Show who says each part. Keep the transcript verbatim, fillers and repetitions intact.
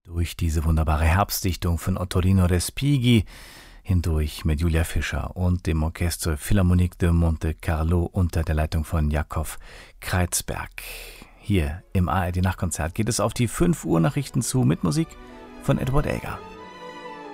Speaker 1: Durch diese wunderbare Herbstdichtung von Ottorino Respighi hindurch mit Julia Fischer und dem Orchestre Philharmonique de Monte Carlo unter der Leitung von Jakob Kreizberg. Hier im A R D Nachtkonzert geht es auf die fünf Uhr Nachrichten zu mit Musik von Edward Elgar.